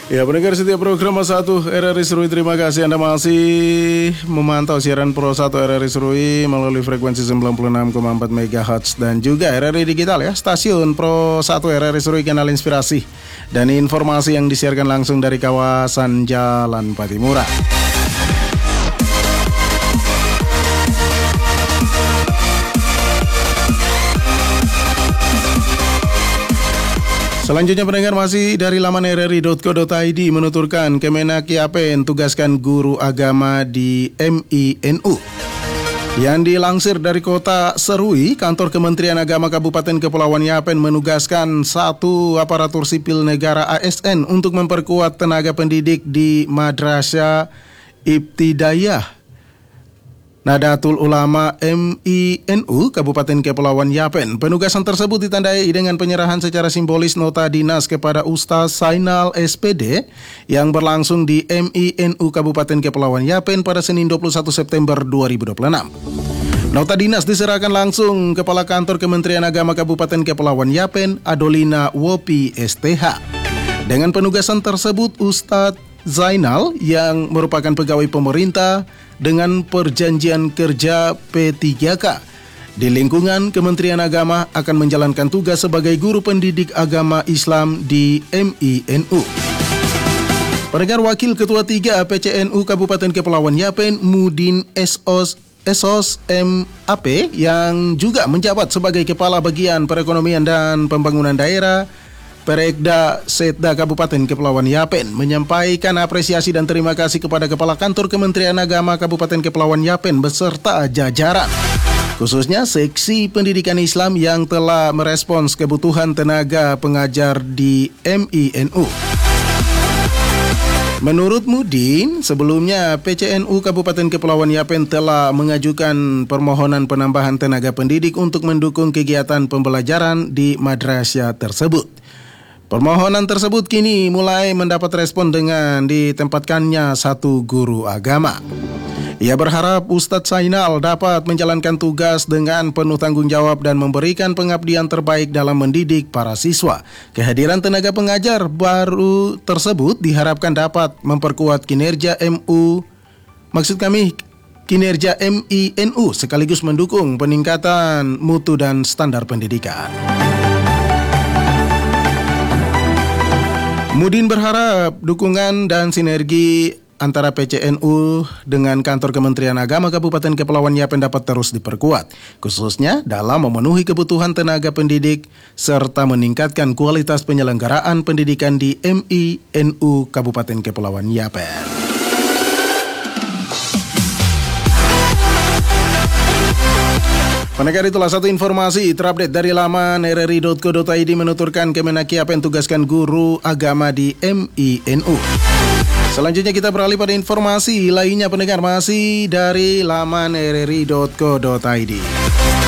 Ya, pendengar setiap program Pro 1 RRI Serui, terima kasih Anda masih memantau siaran Pro 1 RRI Serui melalui frekuensi 96,4 MHz dan juga RRI Digital ya, stasiun Pro 1 RRI Serui, kanal inspirasi dan informasi yang disiarkan langsung dari kawasan Jalan Patimura. Selanjutnya pendengar masih dari laman rri.co.id menuturkan Kemenak Yapen tugaskan guru agama di MINU. Yang dilansir dari kota Serui, kantor Kementerian Agama Kabupaten Kepulauan Yapen menugaskan satu aparatur sipil negara ASN untuk memperkuat tenaga pendidik di Madrasah Ibtidaiyah Nadatul Ulama MINU Kabupaten Kepulauan Yapen. Penugasan tersebut ditandai dengan penyerahan secara simbolis nota dinas kepada Ustaz Zainal SPD yang berlangsung di MINU Kabupaten Kepulauan Yapen pada Senin 21 September 2026. Nota dinas diserahkan langsung Kepala Kantor Kementerian Agama Kabupaten Kepulauan Yapen, Adolina Wopi STH. Dengan penugasan tersebut, Ustadz Zainal yang merupakan pegawai pemerintah dengan perjanjian kerja P3K di lingkungan Kementerian Agama akan menjalankan tugas sebagai guru pendidik agama Islam di MINU. Pendengar, Wakil Ketua 3 PCNU Kabupaten Kepulauan Yapen, Mudin Esos MAP yang juga menjabat sebagai Kepala Bagian Perekonomian dan Pembangunan Daerah Perekda Setda Kabupaten Kepulauan Yapen menyampaikan apresiasi dan terima kasih kepada Kepala Kantor Kementerian Agama Kabupaten Kepulauan Yapen beserta jajaran, khususnya Seksi Pendidikan Islam yang telah merespons kebutuhan tenaga pengajar di MINU. Menurut Mudin, sebelumnya PCNU Kabupaten Kepulauan Yapen telah mengajukan permohonan penambahan tenaga pendidik untuk mendukung kegiatan pembelajaran di madrasah tersebut. Permohonan tersebut kini mulai mendapat respon dengan ditempatkannya satu guru agama. Ia berharap Ustadz Zainal dapat menjalankan tugas dengan penuh tanggung jawab dan memberikan pengabdian terbaik dalam mendidik para siswa. Kehadiran tenaga pengajar baru tersebut diharapkan dapat memperkuat kinerja kinerja MINU sekaligus mendukung peningkatan mutu dan standar pendidikan. Mudin berharap dukungan dan sinergi antara PCNU dengan kantor Kementerian Agama Kabupaten Kepulauan Yapen dapat terus diperkuat, khususnya dalam memenuhi kebutuhan tenaga pendidik serta meningkatkan kualitas penyelenggaraan pendidikan di MINU Kabupaten Kepulauan Yapen. Pendengar, itulah satu informasi terupdate dari laman rri.co.id menuturkan Kemenak Yapen tugaskan guru agama di MINU. Selanjutnya kita beralih pada informasi lainnya pendengar, masih dari laman rri.co.id.